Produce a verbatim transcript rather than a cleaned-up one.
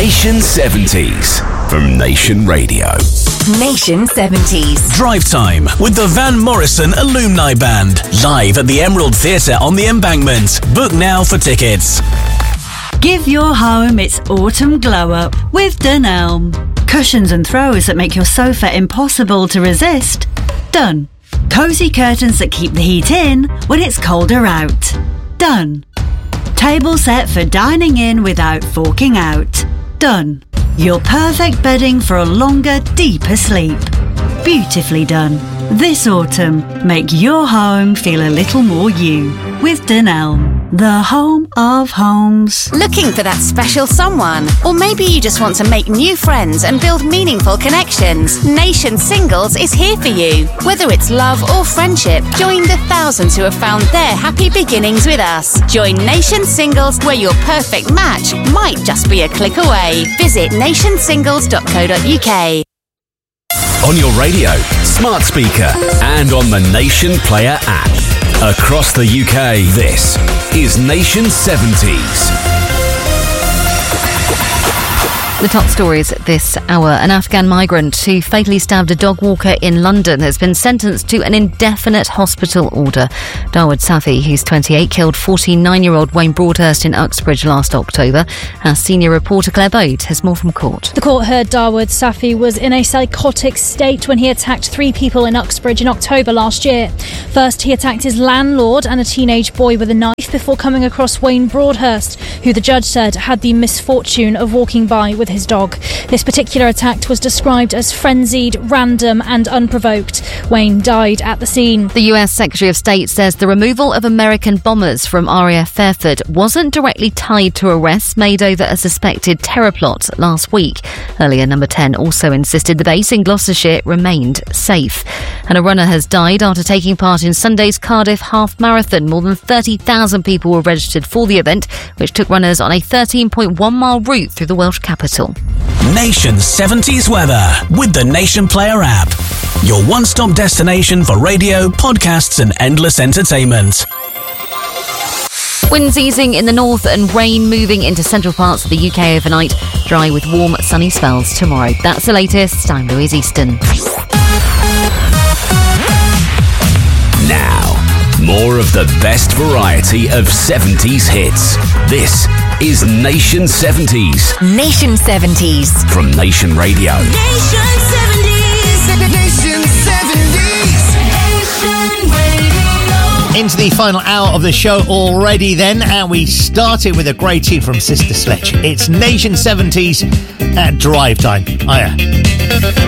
Nation seventies from Nation Radio. Nation seventies. Drive Time with the Van Morrison Alumni Band. Live at the Emerald Theatre on the Embankment. Book now for tickets. Give your home its autumn glow up with Dunelm. Cushions and throws that make your sofa impossible to resist. Done. Cosy curtains that keep the heat in when it's colder out. Done. Table set for dining in without forking out. Done. Your perfect bedding for a longer, deeper sleep. Beautifully done. This autumn, make your home feel a little more you with Dunelm, the home of homes. Looking for that special someone? Or maybe you just want to make new friends and build meaningful connections? Nation Singles is here for you. Whether it's love or friendship, join the thousands who have found their happy beginnings with us. Join Nation Singles, where your perfect match might just be a click away. Visit nation singles dot co dot uk. On your radio, smart speaker, and on the Nation Player app. Across the U K, this is Nation seventies. The top stories this hour. An Afghan migrant who fatally stabbed a dog walker in London has been sentenced to an indefinite hospital order. Dawood Safi, who's twenty-eight, killed forty-nine-year-old Wayne Broadhurst in Uxbridge last October. Our senior reporter Claire Bode has more from court. The court heard Dawood Safi was in a psychotic state when he attacked three people in Uxbridge in October last year. First, he attacked his landlord and a teenage boy with a knife before coming across Wayne Broadhurst, who the judge said had the misfortune of walking by with his dog. This particular attack was described as frenzied, random and unprovoked. Wayne died at the scene. The U S Secretary of State says the removal of American bombers from R A F Fairford wasn't directly tied to arrests made over a suspected terror plot last week. Earlier, Number ten also insisted the base in Gloucestershire remained safe. And a runner has died after taking part in Sunday's Cardiff Half Marathon. More than thirty thousand people were registered for the event, which took runners on a thirteen point one mile route through the Welsh capital. Nation seventies weather with the Nation Player app. Your one-stop destination for radio, podcasts and endless entertainment. Winds easing in the north and rain moving into central parts of the U K overnight. Dry with warm, sunny spells tomorrow. That's the latest. I'm Louise Easton. Now, more of the best variety of seventies hits. This is Nation seventies. Nation seventies. From Nation Radio. Nation seventies. Nation seventies. Nation Radio. Into the final hour of the show already then, and we started with a great tune from Sister Sledge. It's Nation seventies at Drive Time. Hiya.